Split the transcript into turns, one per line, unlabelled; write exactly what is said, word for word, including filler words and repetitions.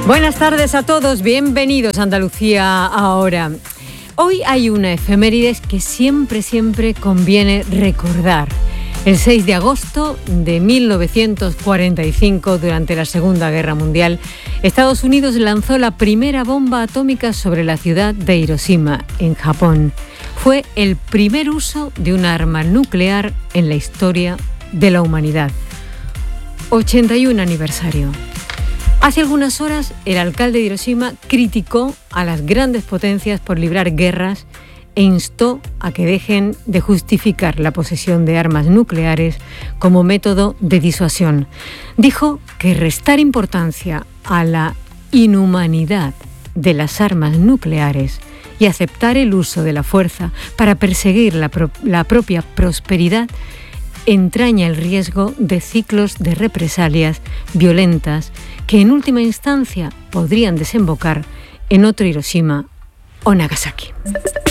Buenas tardes a todos, bienvenidos a Andalucía Ahora. Hoy hay una efemérides que siempre, siempre conviene recordar. El seis de agosto de mil novecientos cuarenta y cinco, durante la Segunda Guerra Mundial, Estados Unidos lanzó la primera bomba atómica sobre la ciudad de Hiroshima, en Japón. Fue el primer uso de una arma nuclear en la historia de la humanidad. ochenta y uno aniversario. Hace algunas horas, el alcalde de Hiroshima criticó a las grandes potencias por librar guerras e instó a que dejen de justificar la posesión de armas nucleares como método de disuasión. Dijo que restar importancia a la inhumanidad de las armas nucleares y aceptar el uso de la fuerza para perseguir la, pro- la propia prosperidad entraña el riesgo de ciclos de represalias violentas que en última instancia podrían desembocar en otro Hiroshima o Nagasaki.